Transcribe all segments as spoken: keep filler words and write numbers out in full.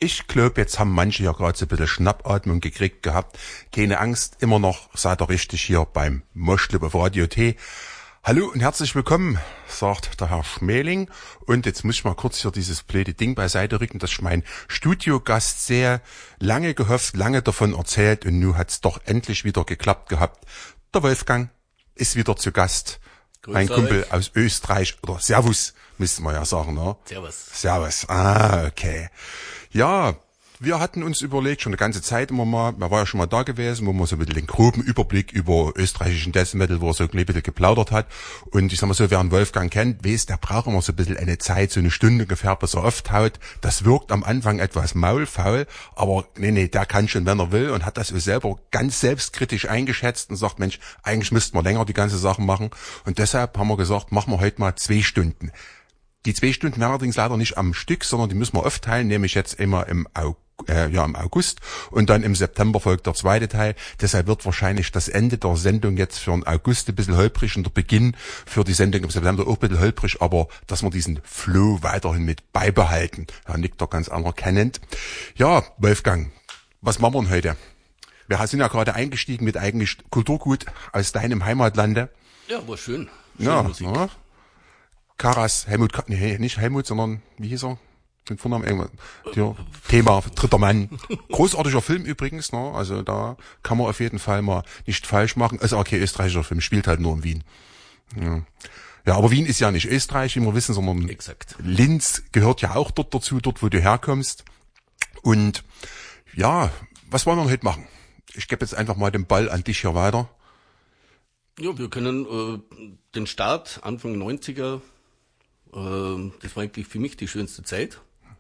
Ich glaube, jetzt haben manche ja gerade so ein bisschen Schnappatmung gekriegt gehabt. Keine Angst, immer noch seid ihr richtig hier beim Moschclub auf Radio T. Hallo und herzlich willkommen, sagt der Herr Schmeling. Und jetzt muss ich mal kurz hier dieses blöde Ding beiseite rücken, dass ich meinen Studiogast sehr lange gehofft, lange davon erzählt und nun hat's doch endlich wieder geklappt gehabt. Der Wolfgang ist wieder zu Gast. Grüß mein euch. Kumpel aus Österreich, oder Servus, müsste man ja sagen, ne? Servus. Servus, ah, okay. Ja, wir hatten uns überlegt, schon eine ganze Zeit immer mal, man war ja schon mal da gewesen, wo man so ein bisschen den groben Überblick über österreichischen Death Metal, wo er so ein bisschen geplaudert hat. Und ich sag mal so, wer einen Wolfgang kennt, weiß, der braucht immer so ein bisschen eine Zeit, so eine Stunde ungefähr, bis er auftaut. Das wirkt am Anfang etwas maulfaul, aber nee, nee, der kann schon, wenn er will, und hat das so selber ganz selbstkritisch eingeschätzt und sagt, Mensch, eigentlich müssten wir länger die ganze Sachen machen. Und deshalb haben wir gesagt, machen wir heute mal zwei Stunden. Die zwei Stunden werden allerdings leider nicht am Stück, sondern die müssen wir aufteilen, nämlich jetzt immer im August. Äh, ja, im August und dann im September folgt der zweite Teil. Deshalb wird wahrscheinlich das Ende der Sendung jetzt für den August ein bisschen holprig und der Beginn für die Sendung im September auch ein bisschen holprig, aber dass wir diesen Flow weiterhin mit beibehalten. Herr Nick doch ganz anerkennend. Ja, Wolfgang, was machen wir denn heute? Wir sind ja gerade eingestiegen mit eigentlich Kulturgut aus deinem Heimatlande. Ja, war schön. Schöne Ja, Musik. ja. Karas, Helmut, Ka- nee, nicht Helmut, sondern, wie hieß er? Den Vornamen irgendwann. Ja, Thema, dritter Mann. Großartiger Film übrigens, ne? Also da kann man auf jeden Fall mal nicht falsch machen. Also okay, österreichischer Film, spielt halt nur in Wien. Ja. Ja, aber Wien ist ja nicht Österreich, wie wir wissen, sondern Exakt. Linz gehört ja auch dort dazu, dort wo du herkommst. Und ja, was wollen wir heute machen? Ich gebe jetzt einfach mal den Ball an dich hier weiter. Ja, wir können äh, den Start Anfang neunziger, äh, das war eigentlich für mich die schönste Zeit,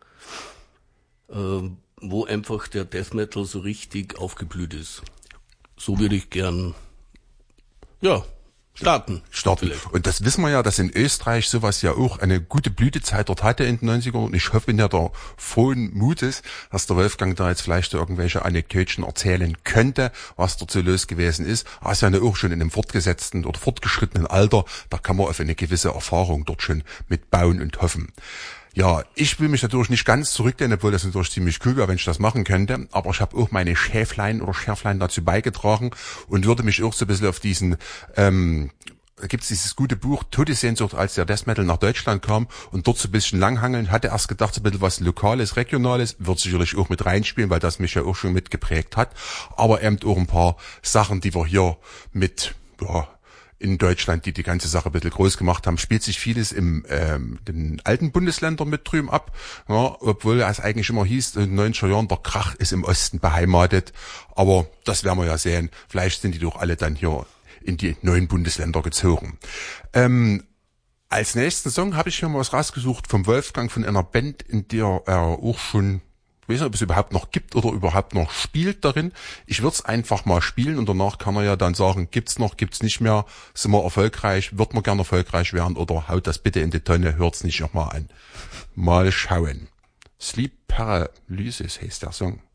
äh, wo einfach der Death Metal so richtig aufgeblüht ist. So würde ich gern, ja, starten. starten. Vielleicht. Und das wissen wir ja, dass in Österreich sowas ja auch eine gute Blütezeit dort hatte in den neunzigern. Und ich hoffe, bin ja der frohen Mutes, dass der Wolfgang da jetzt vielleicht irgendwelche Anekdötchen erzählen könnte, was dort so los gewesen ist. Er ist ja auch schon in einem fortgesetzten oder fortgeschrittenen Alter. Da kann man auf eine gewisse Erfahrung dort schon mit bauen und hoffen. Ja, ich will mich natürlich nicht ganz zurücklehnen, obwohl das natürlich ziemlich cool wäre, wenn ich das machen könnte. Aber ich habe auch meine Schäflein oder Schärflein dazu beigetragen und würde mich auch so ein bisschen auf diesen, ähm, da gibt's dieses gute Buch Todessehnsucht, als der Death Metal nach Deutschland kam und dort so ein bisschen langhangeln. Hatte erst gedacht, so ein bisschen was Lokales, Regionales, wird sicherlich auch mit reinspielen, weil das mich ja auch schon mitgeprägt hat. Aber eben auch ein paar Sachen, die wir hier mit, ja, in Deutschland, die die ganze Sache ein bisschen groß gemacht haben, spielt sich vieles im ähm, den alten Bundesländern mit drüben ab, ja, obwohl es eigentlich immer hieß, in den neunziger Jahren, der Krach ist im Osten beheimatet, aber das werden wir ja sehen, vielleicht sind die doch alle dann hier in die neuen Bundesländer gezogen. Ähm, als nächsten Song habe ich hier mal was rausgesucht vom Wolfgang, von einer Band, in der er auch schon, ich weiß nicht, ob es überhaupt noch gibt oder überhaupt noch spielt darin. Ich würde es einfach mal spielen und danach kann er ja dann sagen, gibt's noch, gibt's nicht mehr, sind wir erfolgreich, wird man gerne erfolgreich werden oder haut das bitte in die Tonne, hört's nicht nochmal an. Mal schauen. Sleep Paralysis heißt der Song.